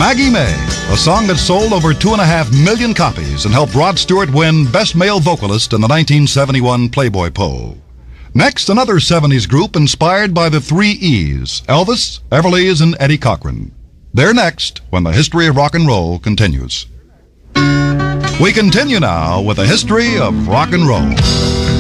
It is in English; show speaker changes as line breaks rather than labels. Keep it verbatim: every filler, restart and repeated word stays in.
Maggie May, a song that sold over two and a half million copies and helped Rod Stewart win Best Male Vocalist in the nineteen seventy-one Playboy poll. Next, another seventies group inspired by the three E's, Elvis, Everly's, and Eddie Cochran. They're next when the history of rock and roll continues. We continue now with the history of rock and roll.